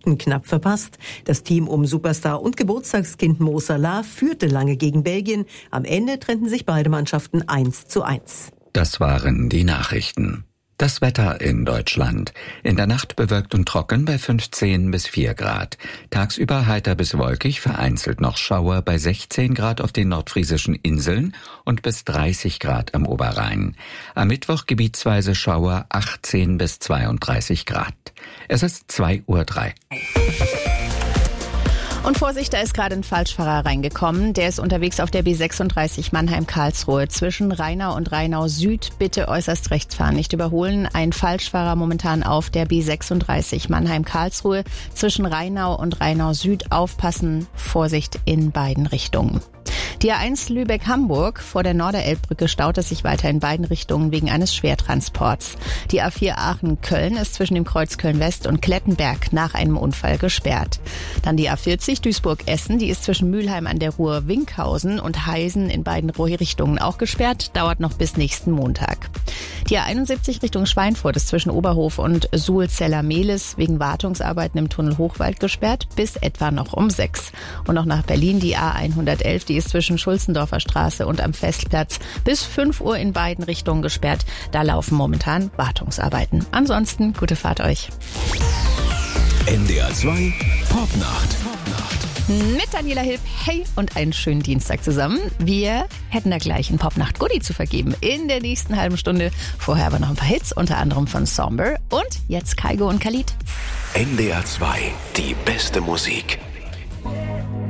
Punkten knapp verpasst. Das Team um Superstar und Geburtstagskind Mo Salah führte lange gegen Belgien. Am Ende trennten sich beide Mannschaften 1:1. Das waren die Nachrichten. Das Wetter in Deutschland. In der Nacht bewölkt und trocken bei 15 bis 4 Grad. Tagsüber heiter bis wolkig, vereinzelt noch Schauer bei 16 Grad auf den nordfriesischen Inseln und bis 30 Grad am Oberrhein. Am Mittwoch gebietsweise Schauer 18 bis 32 Grad. Es ist 2:03 Uhr. Und Vorsicht, da ist gerade ein Falschfahrer reingekommen. Der ist unterwegs auf der B36 Mannheim-Karlsruhe. Zwischen Rheinau und Rheinau Süd bitte äußerst rechts fahren, nicht überholen. Ein Falschfahrer momentan auf der B36 Mannheim-Karlsruhe. Zwischen Rheinau und Rheinau Süd aufpassen. Vorsicht in beiden Richtungen. Die A1 Lübeck-Hamburg vor der Norderelbbrücke staut es sich weiter in beiden Richtungen wegen eines Schwertransports. Die A4 Aachen-Köln ist zwischen dem Kreuz Köln-West und Klettenberg nach einem Unfall gesperrt. Dann die A40 Duisburg-Essen, die ist zwischen Mülheim an der Ruhr Winkhausen und Heisen in beiden Richtungen auch gesperrt, dauert noch bis nächsten Montag. Die A71 Richtung Schweinfurt ist zwischen Oberhof und Suhl-Zeller-Mehlis wegen Wartungsarbeiten im Tunnel Hochwald gesperrt, bis etwa noch um 6. Und noch nach Berlin die A111, die ist zwischen Schulzendorfer Straße und am Festplatz bis 5 Uhr in beiden Richtungen gesperrt. Da laufen momentan Wartungsarbeiten. Ansonsten gute Fahrt euch. NDR 2 Popnacht. Mit Daniela Hilb, hey und einen schönen Dienstag zusammen. Wir hätten da gleich einen Popnacht-Goodie zu vergeben in der nächsten halben Stunde. Vorher aber noch ein paar Hits, unter anderem von Somber und jetzt Kygo und Khalid. NDR 2, die beste Musik.